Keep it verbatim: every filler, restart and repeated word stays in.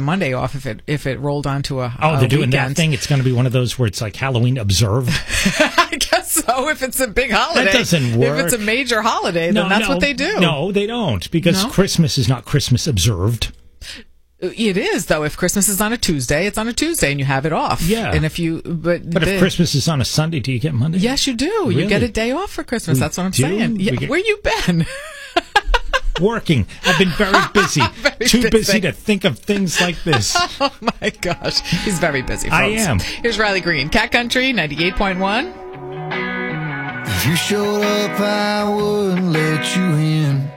Monday off if it if it rolled onto a Oh, a they're doing weekend. that thing. It's going to be one of those where it's like Halloween observed. I guess so. If it's a big holiday, That doesn't work. If it's a major holiday, then that's no, what they do. No, they don't, because No? Christmas is not Christmas observed. It is, though. If Christmas is on a Tuesday, it's on a Tuesday, and you have it off. Yeah. And if you, but But the- if Christmas is on a Sunday, do you get Monday? yes, you do. You Really? get a day off for Christmas. We That's what I'm do? saying. Yeah. We get- Where you been? Working. I've been very busy. Very Too busy. busy. to think of things like this. Oh my gosh, he's very busy. Folks. I am. Here's Riley Green, Cat Country ninety-eight point one. If you showed up, I wouldn't let you in.